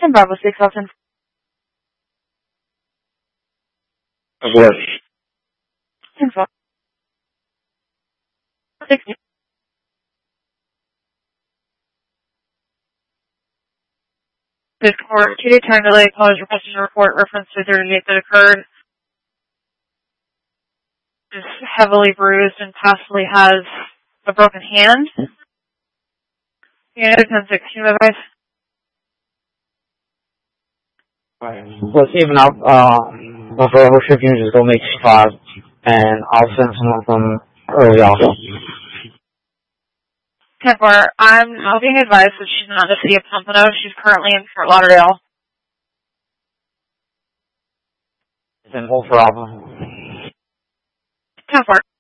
Bravo 6 Austin. Yes. 60. This court, 2-day time delay, college requesting a report reference to the date that occurred. Is heavily bruised and possibly has a broken hand. Unit 10-6, human advice. Let's even out, before we're shipping, just go make 5, and I'll send someone from early also. 10-4, I'm being advised that she's not in the city of Pompano. She's currently in Fort Lauderdale. Then hold for Alpha. 10-4.